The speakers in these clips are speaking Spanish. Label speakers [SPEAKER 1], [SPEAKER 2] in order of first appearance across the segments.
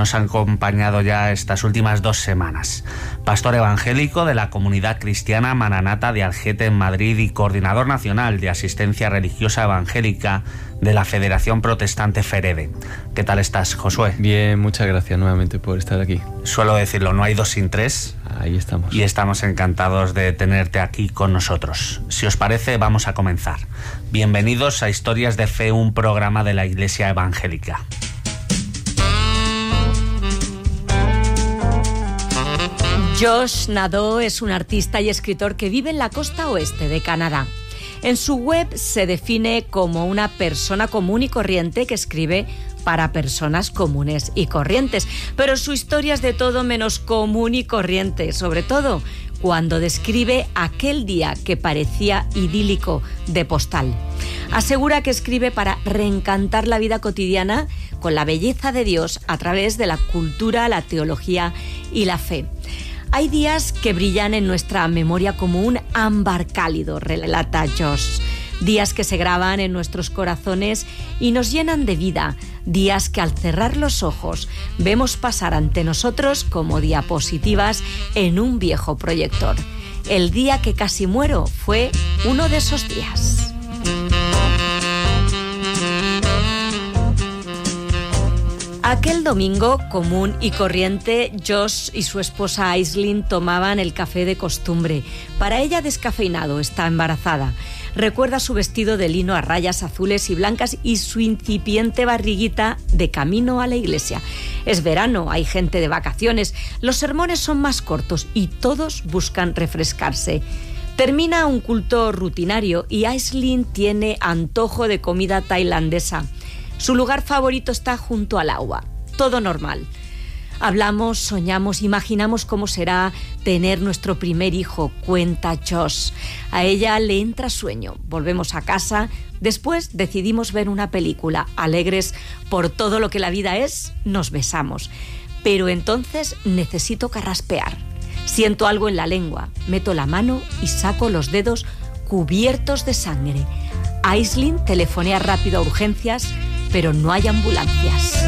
[SPEAKER 1] nos ha acompañado ya estas últimas 2 semanas. Pastor evangélico de la Comunidad Cristiana Maranata de Algete en Madrid y coordinador nacional de asistencia religiosa evangélica de la Federación Protestante FEREDE. ¿Qué tal estás, Josué?
[SPEAKER 2] Bien, muchas gracias nuevamente por estar aquí.
[SPEAKER 1] Suelo decirlo, no hay 2 sin 3.
[SPEAKER 2] Ahí estamos.
[SPEAKER 1] Y estamos encantados de tenerte aquí con nosotros. Si os parece, vamos a comenzar. Bienvenidos a Historias de Fe, un programa de la Iglesia Evangélica.
[SPEAKER 3] Josh Nadeau es un artista y escritor que vive en la costa oeste de Canadá. En su web se define como una persona común y corriente que escribe para personas comunes y corrientes, pero su historia es de todo menos común y corriente, sobre todo cuando describe aquel día que parecía idílico de postal. Asegura que escribe para reencantar la vida cotidiana con la belleza de Dios a través de la cultura, la teología y la fe. Hay días que brillan en nuestra memoria como un ámbar cálido, relata Josh. Días que se graban en nuestros corazones y nos llenan de vida. Días que al cerrar los ojos vemos pasar ante nosotros como diapositivas en un viejo proyector. El día que casi muero fue uno de esos días. Aquel domingo común y corriente, Josh y su esposa Aislinn tomaban el café de costumbre. Para ella descafeinado, está embarazada. Recuerda su vestido de lino a rayas azules y blancas y su incipiente barriguita de camino a la iglesia. Es verano, hay gente de vacaciones, los sermones son más cortos y todos buscan refrescarse. Termina un culto rutinario y Aislinn tiene antojo de comida tailandesa. Su lugar favorito está junto al agua. Todo normal. Hablamos, soñamos, imaginamos cómo será tener nuestro primer hijo, cuenta Josh. A ella le entra sueño. Volvemos a casa. Después decidimos ver una película. Alegres por todo lo que la vida es, nos besamos. Pero entonces necesito carraspear. Siento algo en la lengua. Meto la mano y saco los dedos cubiertos de sangre. Aislinn telefonea rápido a urgencias, pero no hay ambulancias.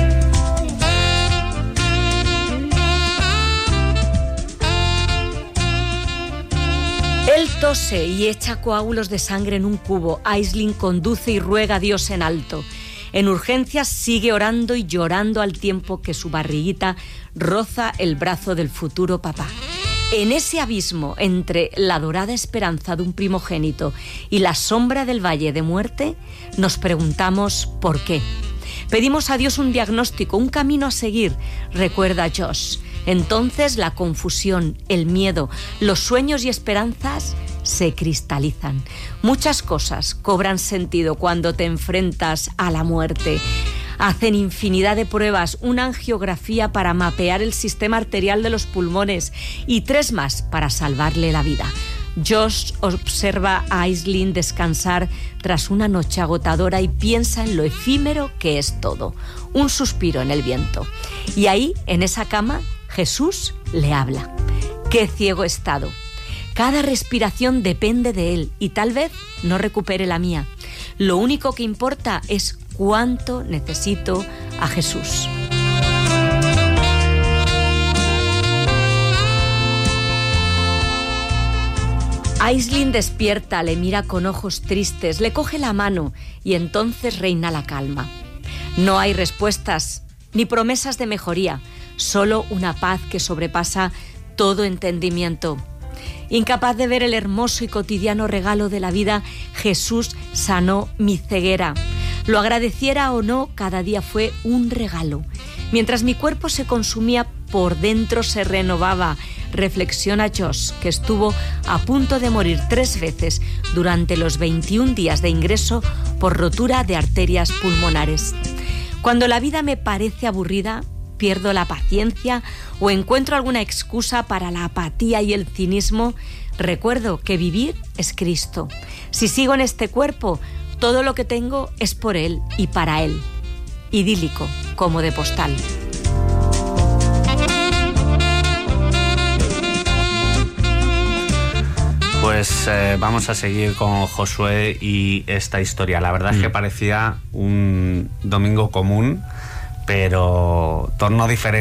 [SPEAKER 3] Él tose y echa coágulos de sangre en un cubo. Aislinn conduce y ruega a Dios en alto. En urgencias sigue orando y llorando al tiempo que su barriguita roza el brazo del futuro papá. En ese abismo entre la dorada esperanza de un primogénito y la sombra del valle de muerte, nos preguntamos ¿por qué? Pedimos a Dios un diagnóstico, un camino a seguir, recuerda Josh. Entonces la confusión, el miedo, los sueños y esperanzas se cristalizan. Muchas cosas cobran sentido cuando te enfrentas a la muerte. Hacen infinidad de pruebas, una angiografía para mapear el sistema arterial de los pulmones y 3 más para salvarle la vida. Josh observa a Aislinn descansar tras una noche agotadora y piensa en lo efímero que es todo. Un suspiro en el viento. Y ahí, en esa cama, Jesús le habla. ¡Qué ciego he estado! Cada respiración depende de él y tal vez no recupere la mía. Lo único que importa es cuánto necesito a Jesús. Aislinn despierta, le mira con ojos tristes, le coge la mano y entonces reina la calma. No hay respuestas ni promesas de mejoría, solo una paz que sobrepasa todo entendimiento. Incapaz de ver el hermoso y cotidiano regalo de la vida, Jesús sanó mi ceguera. Lo agradeciera o no, cada día fue un regalo. Mientras mi cuerpo se consumía, por dentro se renovaba. Reflexiona Josh, que estuvo a punto de morir 3 veces durante los 21 días de ingreso por rotura de arterias pulmonares. Cuando la vida me parece aburrida, pierdo la paciencia o encuentro alguna excusa para la apatía y el cinismo, recuerdo que vivir es Cristo. Si sigo en este cuerpo, todo lo que tengo es por Él y para Él. Idílico, como de postal.
[SPEAKER 1] Pues vamos a seguir con Josué y esta historia. La verdad es que parecía un domingo común, pero torno diferente.